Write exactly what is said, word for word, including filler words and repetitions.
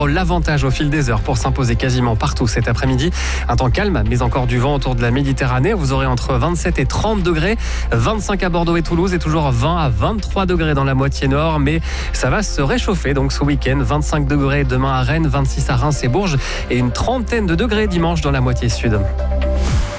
L'avantage au fil des heures pour s'imposer quasiment partout cet après-midi. Un temps calme, mais encore du vent autour de la Méditerranée. Vous aurez entre vingt-sept et trente degrés, vingt-cinq à Bordeaux et Toulouse et toujours vingt à vingt-trois degrés dans la moitié nord. Mais ça va se réchauffer donc ce week-end. vingt-cinq degrés demain à Rennes, vingt-six à Reims et Bourges et une trentaine de degrés dimanche dans la moitié sud.